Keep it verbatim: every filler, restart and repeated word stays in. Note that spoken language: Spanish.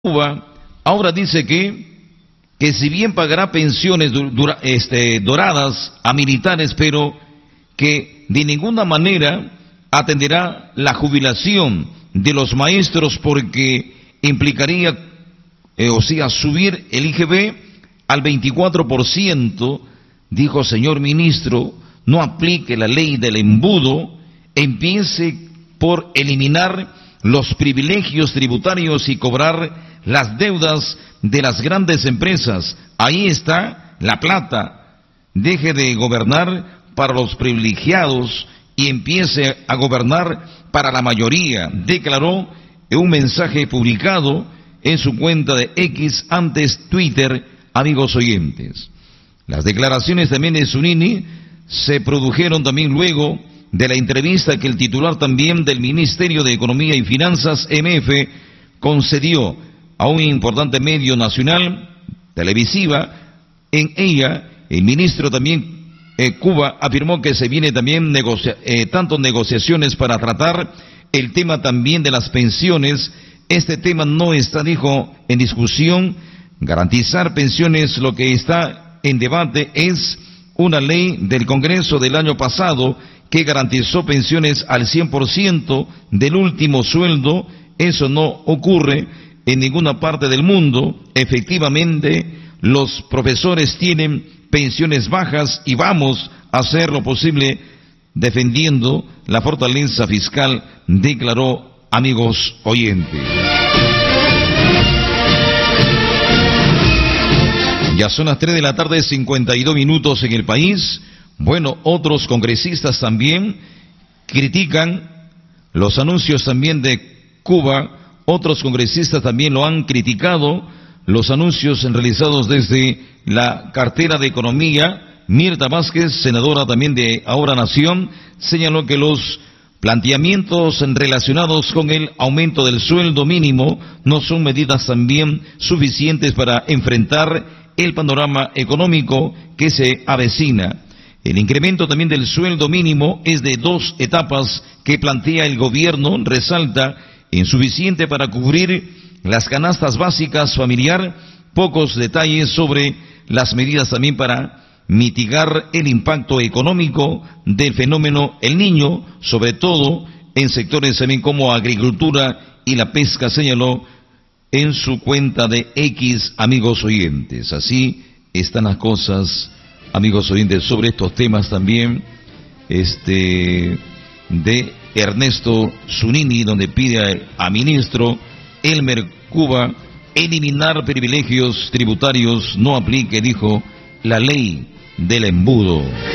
Cuba ahora dice que, que si bien pagará pensiones dura, este, doradas a militares, pero que de ninguna manera atenderá la jubilación de los maestros porque implicaría, eh, o sea, subir el I G B al veinticuatro por ciento, dijo: señor ministro, no aplique la ley del embudo, empiece por eliminar los privilegios tributarios y cobrar las deudas de las grandes empresas. Ahí está la plata. Deje de gobernar para los privilegiados y empiece a gobernar para la mayoría, declaró en un mensaje publicado en su cuenta de X, antes Twitter, amigos oyentes. Las declaraciones también de Zunini se produjeron también luego de la entrevista que el titular también del Ministerio de Economía y Finanzas, M F, concedió a un importante medio nacional televisiva. En ella, el ministro también, eh, Cuba, afirmó que se viene también negocia eh, tanto negociaciones para tratar el tema también de las pensiones. Este tema no está, dijo, en discusión. Garantizar pensiones, lo que está en debate es una ley del Congreso del año pasado que garantizó pensiones al cien por ciento del último sueldo. Eso no ocurre en ninguna parte del mundo. Efectivamente, los profesores tienen pensiones bajas y vamos a hacer lo posible defendiendo la fortaleza fiscal, declaró, amigos oyentes. Ya son las tres de la tarde, cincuenta y dos minutos en el país. Bueno, otros congresistas también critican los anuncios también de Cuba. Otros congresistas también lo han criticado, los anuncios realizados desde la cartera de Economía. Mirta Vázquez, senadora también de Ahora Nación, señaló que los planteamientos relacionados con el aumento del sueldo mínimo no son medidas también suficientes para enfrentar el panorama económico que se avecina. El incremento también del sueldo mínimo es de dos etapas que plantea el gobierno, resalta, insuficiente para cubrir las canastas básicas familiar. Pocos detalles sobre las medidas también para mitigar el impacto económico del fenómeno El Niño, sobre todo en sectores también como agricultura y la pesca, señaló en su cuenta de X, amigos oyentes. Así están las cosas, amigos oyentes, sobre estos temas también este de Ernesto Zunini, donde pide a ministro Elmer Cuba eliminar privilegios tributarios, no aplique, dijo, la ley del embudo.